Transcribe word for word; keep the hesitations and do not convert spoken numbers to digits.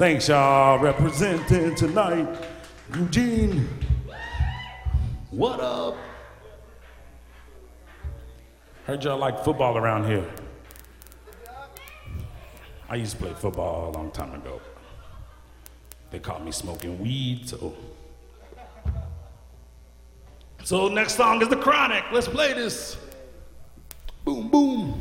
Thanks, y'all. Representing tonight, Eugene. What up? Heard y'all like football around here. I used to play football a long time ago. They caught me smoking weed, so. So next song is The Chronic. Let's play this. Boom, boom.